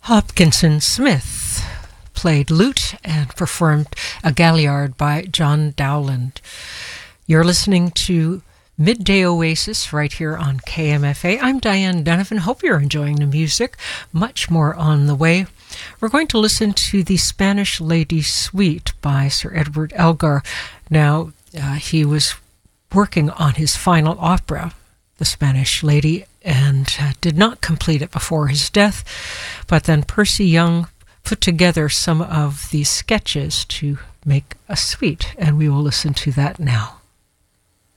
Hopkinson Smith played lute and performed a Galliard by John Dowland. You're listening to Midday Oasis right here on KMFA. I'm Diane Donovan. Hope you're enjoying the music. Much more on the way. We're going to listen to the Spanish Lady Suite by Sir Edward Elgar. Now, he was working on his final opera, The Spanish Lady, and did not complete it before his death. But then Percy Young put together some of these sketches to make a suite, and we will listen to that now.